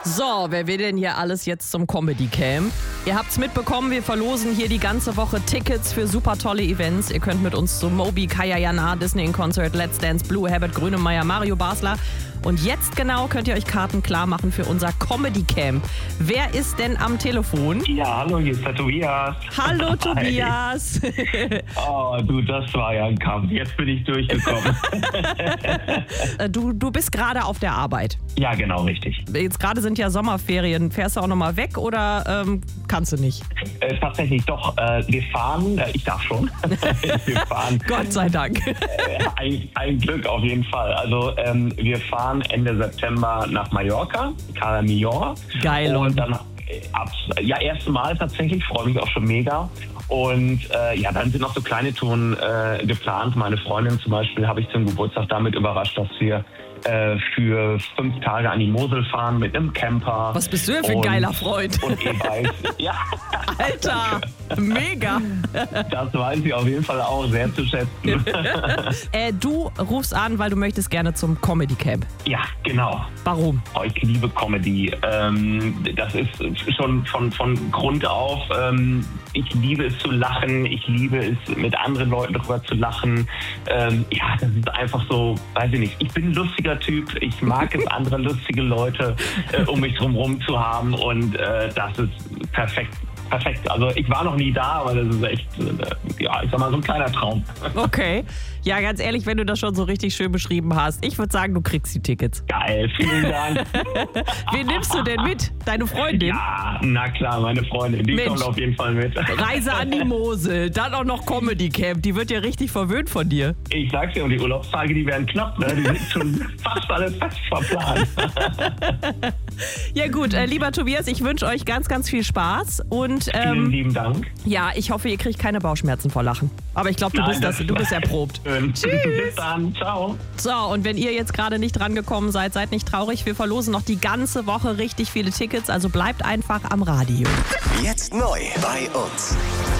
So, wer will denn hier alles jetzt zum Comedy Camp? Ihr habt's mitbekommen, wir verlosen hier die ganze Woche Tickets für super tolle Events. Ihr könnt mit uns zu Moby, Kaya Jana, Disney in Concert, Let's Dance, Blue, Herbert Grönemeyer, Mario Basler. Und jetzt genau könnt ihr euch Karten klar machen für unser Comedy Camp. Wer ist denn am Telefon? Ja, hallo, hier ist der Tobias. Hallo Tobias. Oh, du, das war ja ein Kampf. Jetzt bin ich durchgekommen. Du bist gerade auf der Arbeit. Ja, genau, richtig. Jetzt gerade sind ja Sommerferien. Fährst du auch nochmal weg oder kannst du nicht? Tatsächlich doch. Wir fahren, ich darf schon. Wir fahren. Gott sei Dank. Ein Glück auf jeden Fall. Also wir fahren Ende September nach Mallorca, Cala Millor. Geil. Und dann erste Mal tatsächlich, freue mich auch schon mega. Und dann sind noch so kleine Touren geplant. Meine Freundin zum Beispiel habe ich zum Geburtstag damit überrascht, dass wir für 5 Tage an die Mosel fahren mit einem Camper. Was bist du denn für ein geiler Freund? Und E-Bikes. Ja. Alter, mega. Das weiß ich auf jeden Fall auch sehr zu schätzen. Du rufst an, weil du möchtest gerne zum Comedy Camp. Ja, genau. Warum? Oh, ich liebe Comedy. Das ist schon von Grund auf. Ich liebe es zu lachen. Ich liebe es, mit anderen Leuten darüber zu lachen. Das ist einfach so, weiß ich nicht. Ich bin ein lustiger Typ. Ich mag es, andere lustige Leute um mich drumherum zu haben. Und das ist perfekt. Perfekt. Also ich war noch nie da, aber das ist echt, ich sag mal, so ein kleiner Traum. Okay. Ja, ganz ehrlich, wenn du das schon so richtig schön beschrieben hast, ich würde sagen, du kriegst die Tickets. Geil, vielen Dank. Wen nimmst du denn mit? Deine Freundin? Ja, na klar, meine Freundin, die kommt auf jeden Fall mit. Reise an die Mosel, dann auch noch Comedy Camp, die wird ja richtig verwöhnt von dir. Ich sag's dir, und die Urlaubstage, die werden knapp, ne? Die sind schon fast alle fest verplant. Ja gut, lieber Tobias, ich wünsche euch ganz, ganz viel Spaß und vielen lieben Dank. Ja, ich hoffe, ihr kriegt keine Bauchschmerzen vor Lachen. Aber ich glaube, du bist erprobt. Tschüss. Bis dann. Ciao. So, und wenn ihr jetzt gerade nicht drangekommen seid, seid nicht traurig. Wir verlosen noch die ganze Woche richtig viele Tickets, also bleibt einfach am Radio. Jetzt neu bei uns.